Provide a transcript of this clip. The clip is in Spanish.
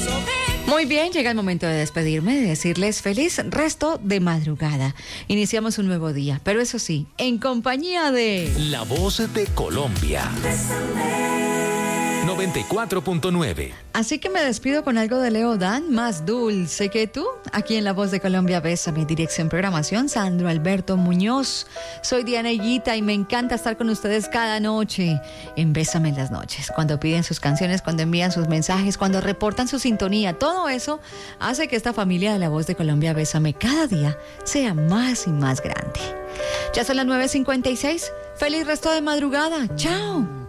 Muy bien, llega el momento de despedirme, de decirles feliz resto de madrugada. Iniciamos un nuevo día, pero eso sí, en compañía de... La Voz de Colombia. 94.9. Así que me despido con algo de Leo Dan, Más dulce que tú. Aquí en La Voz de Colombia, Bésame. Dirección, programación, Sandro Alberto Muñoz. Soy Diana Higuita y me encanta estar con ustedes cada noche en Bésame en las noches. Cuando piden sus canciones, cuando envían sus mensajes, cuando reportan su sintonía. Todo eso hace que esta familia de La Voz de Colombia, Bésame, cada día sea más y más grande. Ya son las 9:56. Feliz resto de madrugada. Chao.